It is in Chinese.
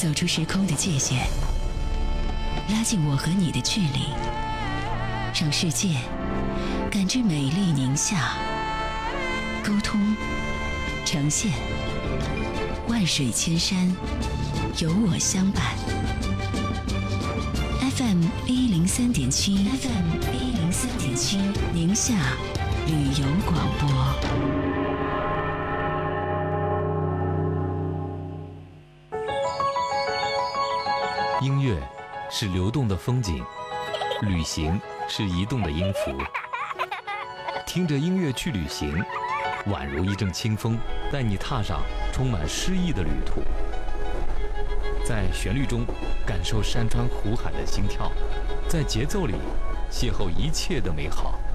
走出时空的界限，拉近我和你的距离，让世界感知美丽宁夏。沟通，呈现，万水千山，有我相伴。FM 103.7，FM 103.7，宁夏旅游广播。 音乐是流动的风景，旅行是移动的音符。听着音乐去旅行，宛如一阵清风，带你踏上充满诗意的旅途。在旋律中感受山川湖海的心跳，在节奏里邂逅一切的美好。